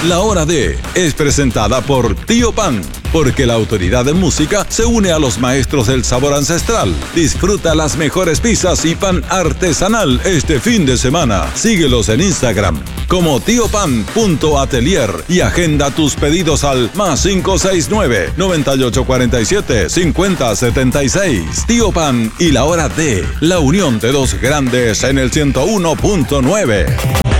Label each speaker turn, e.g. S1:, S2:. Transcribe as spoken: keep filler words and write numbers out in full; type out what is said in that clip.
S1: La Hora de es presentada por Tío Pan, porque la autoridad en música se une a los maestros del sabor ancestral. Disfruta las mejores pizzas y pan artesanal este fin de semana. Síguelos en Instagram como tiopan.atelier y agenda tus pedidos al más cinco seis nueve, noventa y ocho cuarenta y siete, cincuenta setenta y seis. Tío Pan y La Hora de, la unión de dos grandes en el ciento uno punto nueve.